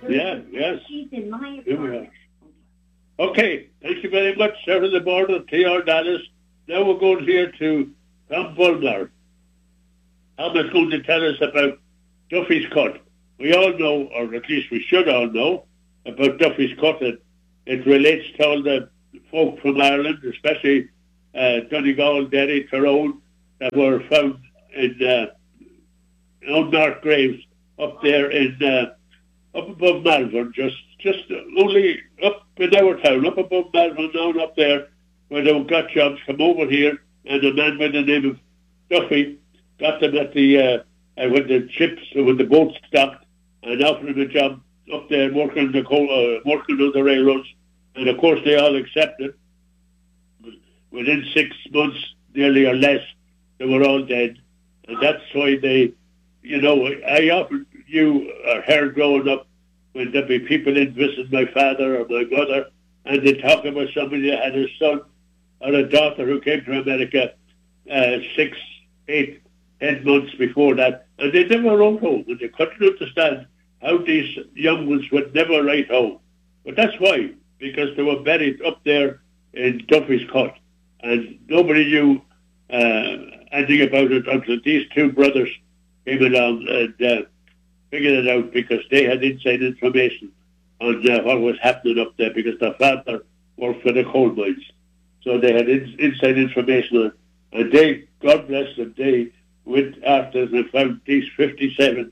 Yeah, yes. She's in my Here we are. apartment. Okay, thank you very much, Sir of the Board of T.R. Dallas. Now we're going here to Tom Bulmer. Tom is going to tell us about Duffy's Cut. We all know, or at least we should all know, about Duffy's Cut. It relates to all the folk from Ireland, especially Donegal, Derry, Tyrone, that were found in unmarked graves up there in up above Malvern, just only up in our town, up above Malvern down up there, where they got jobs, come over here, and a man by the name of Duffy got them at the when the boats stopped, and offered them a job up there working working on the railroads, and of course they all accepted. Within 6 months, nearly or less, they were all dead, and that's why they, I often knew or heard growing up when there'd be people in visit my father or my mother, and they'd talk about somebody that had a son or a daughter who came to America 6, 8, 10 months before that, and they never wrote home, and they couldn't understand how these young ones would never write home. But that's why, because they were buried up there in Duffy's Cut, and nobody knew anything about it until these two brothers came along and figured it out, because they had inside information on what was happening up there, because their father worked for the coal mines. So they had inside information on it. And they, God bless them, they went after and found these 57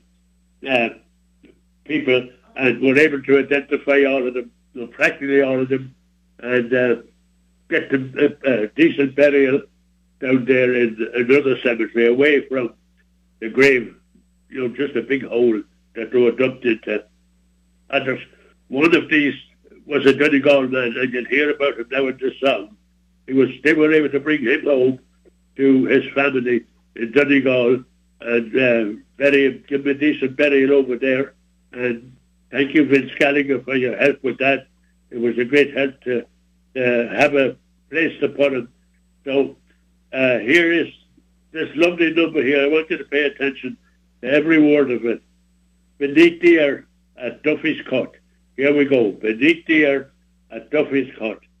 people and were able to identify all of them, practically all of them, and get them a decent burial down there in another cemetery, away from the grave, just a big hole that they were dumped into. And one of these was a Donegal man, and you'll hear about him now in this song. They were able to bring him home to his family in Donegal and bury him, give him a decent burial over there. And thank you, Vince Gallagher, for your help with that. It was a great help to have a place to put him. So here is this lovely number here. I want you to pay attention to every word of it. Beneath the air at Duffy's Cut. Here we go. Beneath the air at Duffy's Cut.